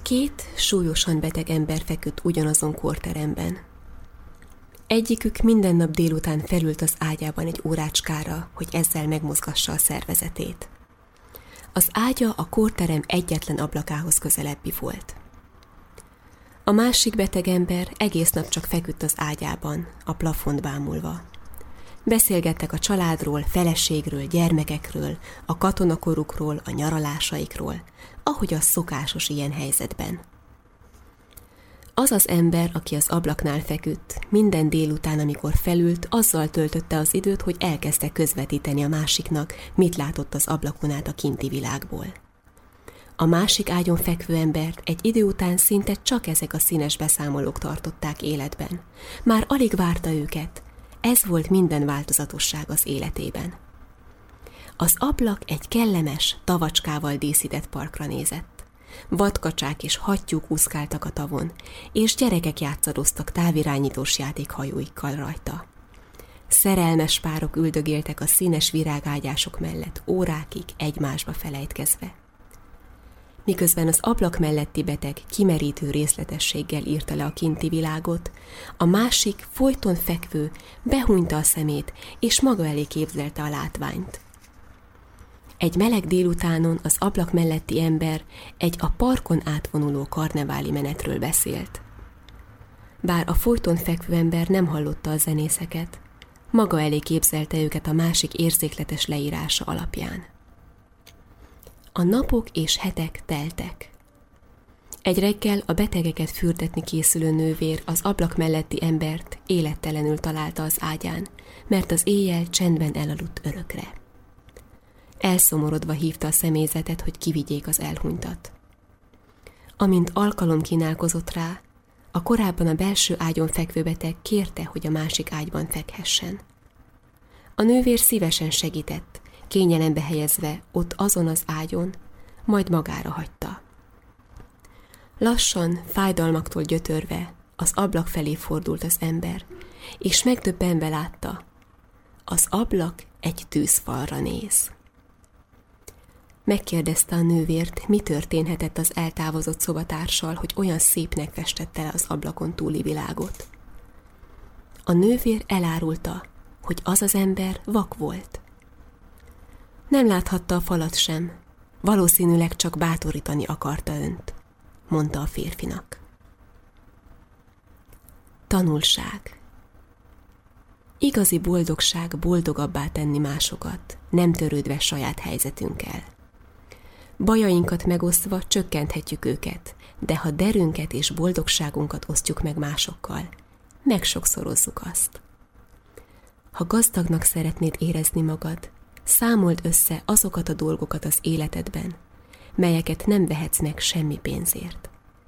Két súlyosan beteg ember feküdt ugyanazon kórteremben. Egyikük minden nap délután felült az ágyában egy órácskára, hogy ezzel megmozgassa a szervezetét. Az ágya a kórterem egyetlen ablakához közelebbi volt. A másik beteg ember egész nap csak feküdt az ágyában, a plafont bámulva. Beszélgettek a családról, feleségről, gyermekekről, a katonakorukról, a nyaralásaikról, ahogy az szokásos ilyen helyzetben. Az az ember, aki az ablaknál feküdt, minden délután, amikor felült, azzal töltötte az időt, hogy elkezdte közvetíteni a másiknak, mit látott az ablakon át a kinti világból. A másik ágyon fekvő embert egy idő után szinte csak ezek a színes beszámolók tartották életben. Már alig várta őket. Ez volt minden változatosság az életében. Az ablak egy kellemes, tavacskával díszített parkra nézett. Vadkacsák és hattyúk úszkáltak a tavon, és gyerekek játszadoztak távirányítós játékhajóikkal rajta. Szerelmes párok üldögéltek a színes virágágyások mellett órákig egymásba felejtkezve. Miközben az ablak melletti beteg kimerítő részletességgel írta le a kinti világot, a másik folyton fekvő behúnyta a szemét, és maga elé képzelte a látványt. Egy meleg délutánon az ablak melletti ember egy a parkon átvonuló karneváli menetről beszélt. Bár a folyton fekvő ember nem hallotta a zenészeket, maga elé képzelte őket a másik érzékletes leírása alapján. A napok és hetek teltek. Egy reggel a betegeket fürdetni készülő nővér az ablak melletti embert élettelenül találta az ágyán, mert az éjjel csendben elaludt örökre. Elszomorodva hívta a személyzetet, hogy kivigyék az elhunytat. Amint alkalom kínálkozott rá, a korábban a belső ágyon fekvő beteg kérte, hogy a másik ágyban fekhessen. A nővér szívesen segített, kényelembe helyezve ott azon az ágyon, majd magára hagyta. Lassan, fájdalmaktól gyötörve, az ablak felé fordult az ember, és megdöbbenve látta, az ablak egy tűzfalra néz. Megkérdezte a nővért, mi történhetett az eltávozott szobatársal, hogy olyan szépnek festette le az ablakon túli világot. A nővér elárulta, hogy az az ember vak volt. Nem láthatta a falat sem, valószínűleg csak bátorítani akarta önt, mondta a férfinak. Tanulság. Igazi boldogság boldogabbá tenni másokat, nem törődve saját helyzetünkkel. Bajainkat megosztva csökkenthetjük őket, de ha derünket és boldogságunkat osztjuk meg másokkal, megsokszorozzuk azt. Ha gazdagnak szeretnéd érezni magad, számold össze azokat a dolgokat az életedben, melyeket nem vehetsz meg semmi pénzért.